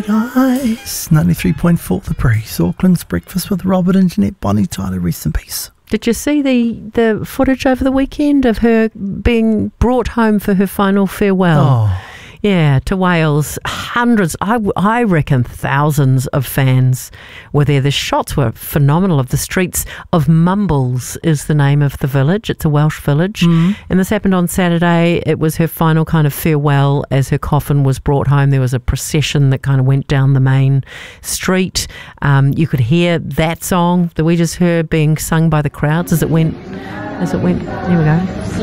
nice. 93.4 The Breeze. Auckland's Breakfast with Robert and Jeanette. Bonnie Tyler, rest in peace. Did you see the footage over the weekend of her being brought home for her final farewell? Oh. Yeah, to Wales. Hundreds, I reckon thousands of fans were there. The shots were phenomenal of the streets of Mumbles is the name of the village. It's a Welsh village. And this happened on Saturday. It was her final kind of farewell as her coffin was brought home. There was a procession that kind of went down the main street. You could hear that song that we just heard being sung by the crowds as it went. Here we go.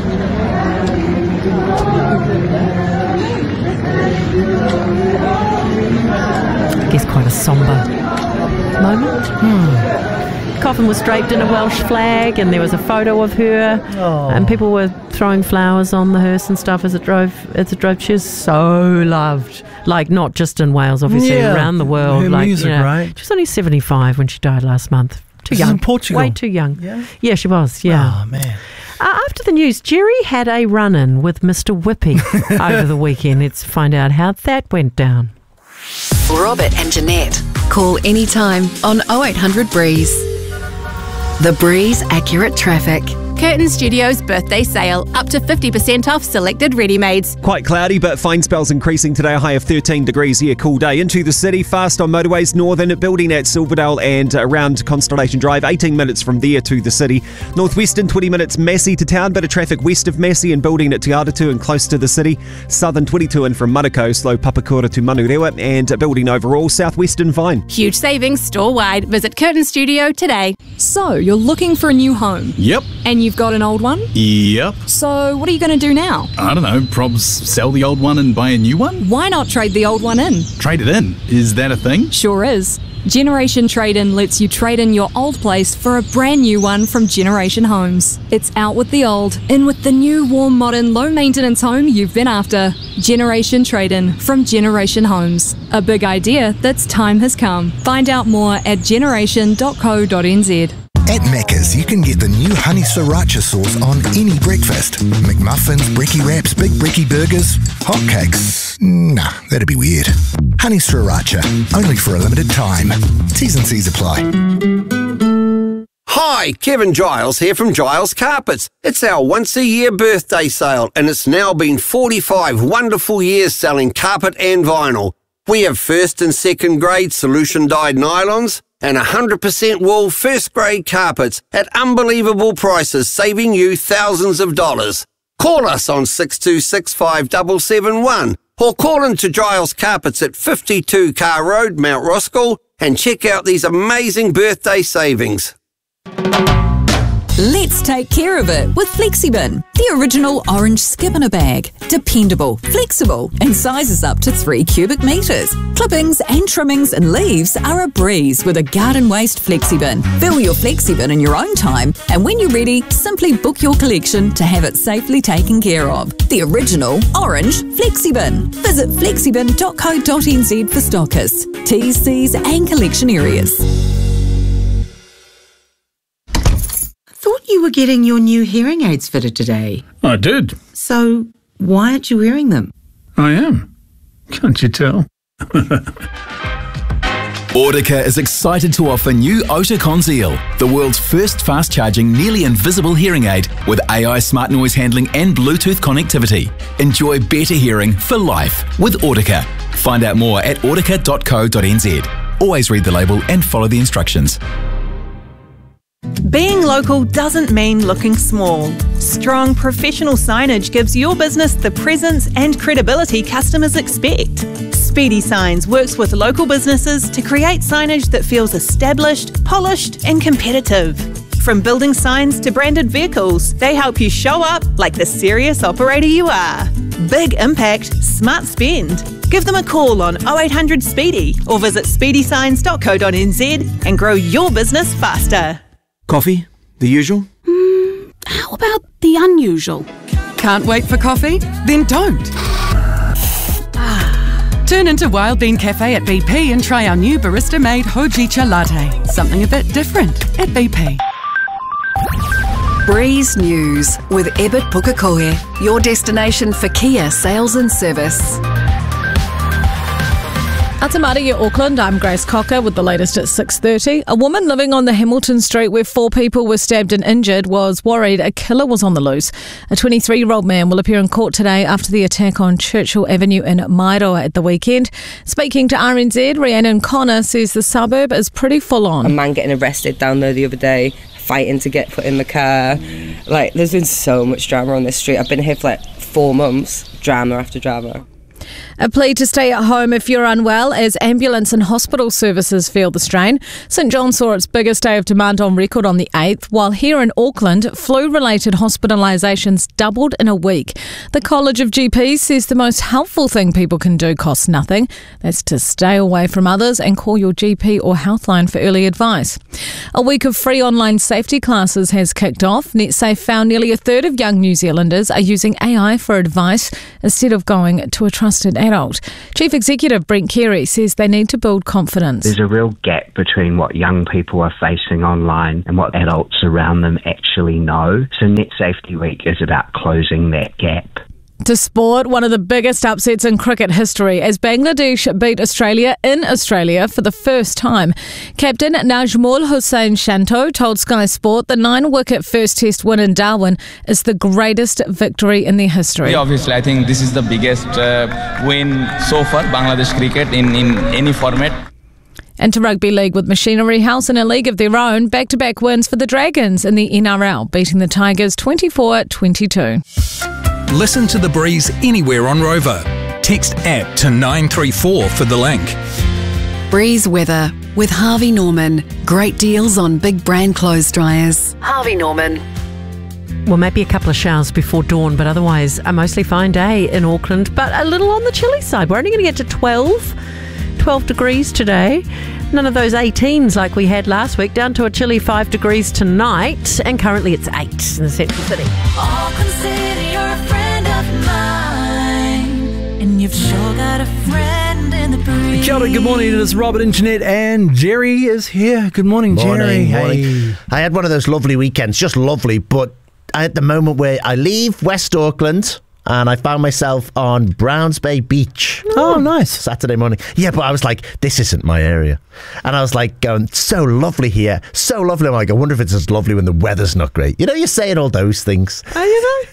I guess quite a sombre moment. Coffin was draped in a Welsh flag and there was a photo of her and people were throwing flowers on the hearse and stuff as it drove. She was so loved, like not just in Wales, obviously around the world. Her music, right? She was only 75 when she died last month. Too young. In Portugal. Way too young. Yeah, she was. Oh man. After the news, Jerry had a run-in with Mr. Whippy over the weekend. Let's find out how that went down. Robert and Jeanette. Call anytime on 0800 Breeze. The Breeze Accurate Traffic. Curtin Studios birthday sale. Up to 50% off selected ready-mades. Quite cloudy, but fine spells increasing today. A high of 13 degrees here. Cool day into the city. Fast on motorways. Northern building at Silverdale and around Constellation Drive. 18 minutes from there to the city. Northwestern 20 minutes Massey to town. Bit of traffic west of Massey and building at Te Aratū and close to the city. Southern 22 in from Manukau. Slow Papakura to Manurewa and building overall. Southwestern fine. Huge savings store-wide. Visit Curtin Studio today. So, you're looking for a new home? Yep. And you've got an old one? Yep. So, what are you going to do now? I don't know, probs sell the old one and buy a new one? Why not trade the old one in? Trade it in? Is that a thing? Sure is. Generation Trade-In lets you trade in your old place for a brand new one from Generation Homes. It's out with the old, in with the new, warm, modern, low-maintenance home you've been after. Generation Trade-In from Generation Homes. A big idea that's time has come. Find out more at generation.co.nz. At Macca's, you can get the new honey sriracha sauce on any breakfast. McMuffins, brekkie wraps, big brekkie burgers, hotcakes. Nah, that'd be weird. Honey sriracha, only for a limited time. T's and C's apply. Hi, Kevin Giles here from Giles Carpets. It's our once-a-year birthday sale and it's now been 45 wonderful years selling carpet and vinyl. We have first and second grade solution-dyed nylons and 100% wool first-grade carpets at unbelievable prices, saving you thousands of dollars. Call us on 6265-771 or call into Giles Carpets at 52 Car Road, Mount Roskill, and check out these amazing birthday savings. Let's take care of it with FlexiBin, the original orange skip in a bag. Dependable, flexible, and sizes up to 3 cubic metres. Clippings and trimmings and leaves are a breeze with a garden waste FlexiBin. Fill your FlexiBin in your own time, and when you're ready, simply book your collection to have it safely taken care of. The original orange FlexiBin. Visit flexibin.co.nz for stockists, T's, C's and collection areas. Thought you were getting your new hearing aids fitted today. I did. So, why aren't you wearing them? I am. Can't you tell? Audica is excited to offer new Oticon Zeal, the world's first fast-charging, nearly invisible hearing aid with AI smart noise handling and Bluetooth connectivity. Enjoy better hearing for life with Audica. Find out more at audica.co.nz. Always read the label and follow the instructions. Being local doesn't mean looking small. Strong professional signage gives your business the presence and credibility customers expect. Speedy Signs works with local businesses to create signage that feels established, polished and competitive. From building signs to branded vehicles, they help you show up like the serious operator you are. Big impact, smart spend. Give them a call on 0800 Speedy or visit speedysigns.co.nz and grow your business faster. Coffee? The usual? How about the unusual? Can't wait for coffee? Then don't. Turn into Wild Bean Cafe at BP and try our new barista-made Hojicha latte. Something a bit different at BP. Breeze News with Ebert Pukekohe, your destination for Kia sales and service. Atamaria, Auckland. I'm Grace Cocker with the latest at 6:30. A woman living on the Hamilton Street where 4 people were stabbed and injured was worried a killer was on the loose. A 23-year-old man will appear in court today after the attack on Churchill Avenue in Mairoa at the weekend. Speaking to RNZ, Rhiannon Connor says the suburb is pretty full on. A man getting arrested down there the other day, fighting to get put in the car. There's been so much drama on this street. I've been here for 4 months, drama after drama. A plea to stay at home if you're unwell as ambulance and hospital services feel the strain. St John saw its biggest day of demand on record on the 8th, while here in Auckland, flu-related hospitalisations doubled in a week. The College of GPs says the most helpful thing people can do costs nothing. That's to stay away from others and call your GP or Healthline for early advice. A week of free online safety classes has kicked off. NetSafe found nearly a third of young New Zealanders are using AI for advice instead of going to a trusted adult. Chief Executive Brent Carey says they need to build confidence. There's a real gap between what young people are facing online and what adults around them actually know. So Net Safety Week is about closing that gap. To sport, one of the biggest upsets in cricket history as Bangladesh beat Australia in Australia for the first time. Captain Najmul Hussain Shanto told Sky Sport the 9-wicket first test win in Darwin is the greatest victory in their history. Yeah, obviously, I think this is the biggest win so far, Bangladesh cricket in any format. And to Rugby League with Machinery House in a league of their own, back-to-back wins for the Dragons in the NRL, beating the Tigers 24-22. Listen to The Breeze anywhere on Rover. Text app to 934 for the link. Breeze weather with Harvey Norman. Great deals on big brand clothes dryers. Harvey Norman. Well, maybe a couple of showers before dawn, but otherwise a mostly fine day in Auckland, but a little on the chilly side. We're only going to get to 12 degrees today. None of those 18s like we had last week, down to a chilly 5 degrees tonight, and currently it's 8 in the central city. All consider you're a friend of mine, and you've sure got a friend in the breeze. Kia ora, good morning. It is Robert and Jeanette, and Jerry is here. Good morning, Jerry. Morning. I had one of those lovely weekends, just lovely, but at the moment where I leave West Auckland and I found myself on Browns Bay Beach. Oh, nice. Saturday morning. Yeah, but I was like, this isn't my area. And I was like going, so lovely here. So lovely. I'm like, I wonder if it's as lovely when the weather's not great. You know, you're saying all those things. Oh, you know?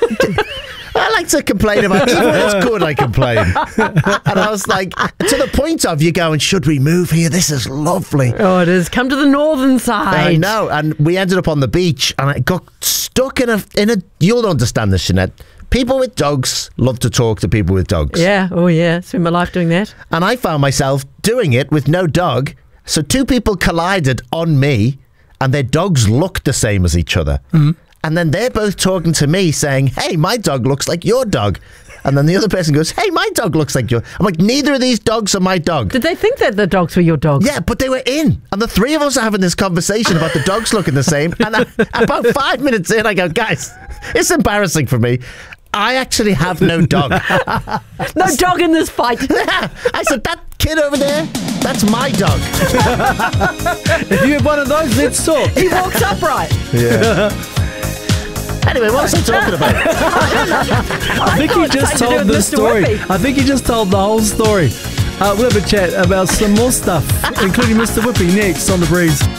I like to complain about even when it's good, I complain. And I was like, to the point of you going, should we move here? This is lovely. Oh, it is. Come to the northern side. I know. And we ended up on the beach and I got stuck in a you'll understand this, Jeanette. People with dogs love to talk to people with dogs. Yeah. Oh, yeah. Spend my life doing that. And I found myself doing it with no dog. So 2 people collided on me and their dogs looked the same as each other. Mm-hmm. And then they're both talking to me saying, hey, my dog looks like your dog. And then the other person goes, hey, my dog looks like your... I'm like, neither of these dogs are my dog. Did they think that the dogs were your dogs? Yeah, but they were in. And the 3 of us are having this conversation about the dogs looking the same. And about 5 minutes in, I go, guys, it's embarrassing for me. I actually have no dog. No dog in this fight. Yeah. I said, that kid over there, that's my dog. If you have one of those, let's talk. He walks upright. Yeah. Anyway, what was I talking about? I think he just told the story. I think he just told the whole story. We'll have a chat about some more stuff, including Mr. Whippy, next on The Breeze.